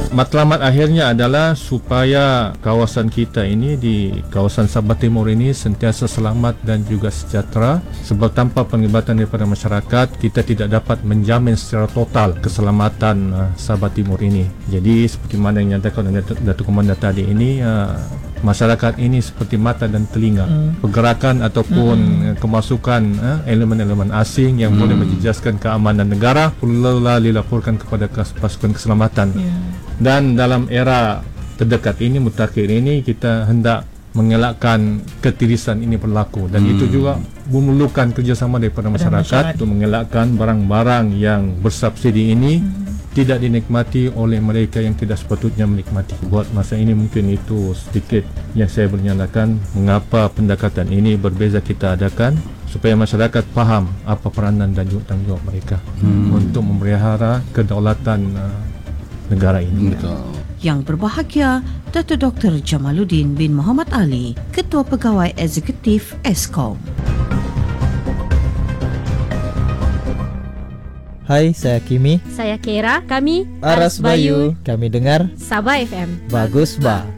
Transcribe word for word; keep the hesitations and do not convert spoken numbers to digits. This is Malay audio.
Matlamat akhirnya adalah supaya kawasan kita ini di kawasan Sabah Timur ini sentiasa selamat dan juga sejahtera, sebab tanpa penglibatan daripada masyarakat kita tidak dapat menjamin secara total keselamatan uh, Sabah Timur ini. Jadi seperti mana yang nyatakan oleh Datuk Komandan tadi ini, uh, masyarakat ini seperti mata dan telinga. hmm. Pergerakan ataupun hmm. kemasukan uh, elemen-elemen asing yang hmm. boleh menjejaskan keamanan negara perlulah dilaporkan kepada pasukan keselamatan. yeah. Dan dalam era terdekat ini, mutakhir ini, kita hendak mengelakkan ketirisan ini berlaku, dan hmm. itu juga memerlukan kerjasama daripada masyarakat, masyarakat untuk mengelakkan barang-barang yang bersubsidi ini hmm. tidak dinikmati oleh mereka yang tidak sepatutnya menikmati. Buat masa ini mungkin itu sedikit yang saya bernyatakan mengapa pendekatan ini berbeza kita adakan, supaya masyarakat faham apa peranan dan juga tanggungjawab mereka hmm. untuk memelihara kedaulatan uh, negara ini. Betul. Yang berbahagia Datuk Doktor Jamaluddin bin Muhammad Ali, Ketua Pegawai Eksekutif Eskom. Hai, saya Kimi. Saya Kera. Kami Aras Bayu. Kami dengar Sabah F M. Bagus Ba.